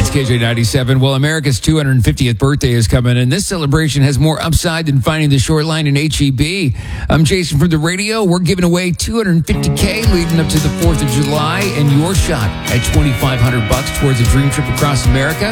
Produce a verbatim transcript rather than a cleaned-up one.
It's K J ninety-seven. Well, America's two hundred fiftieth birthday is coming, and this celebration has more upside than finding the short line in H E B. I'm Jason from the radio. We're giving away two hundred fifty K leading up to the fourth of July, and your shot at twenty-five hundred bucks towards a dream trip across America.